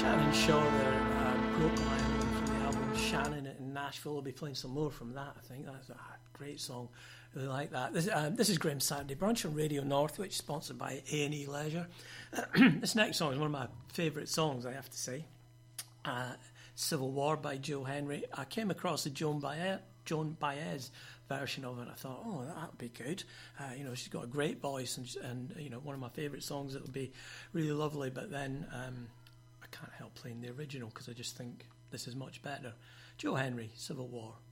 Shannon Shaw there, Broke Lion from the album Shannon in Nashville. We'll be playing some more from that, I think. That's a great song. Really like that. This is Graham's Saturday Brunch on Radio Northwich, sponsored by A&E Leisure. This next song is one of my favourite songs, I have to say. Civil War by Joe Henry. I came across the Joan Baez version of it. I thought, oh, that would be good. She's got a great voice, and one of my favourite songs. It'll be really lovely. But then I can't help playing the original because I just think this is much better. Joe Henry, Civil War.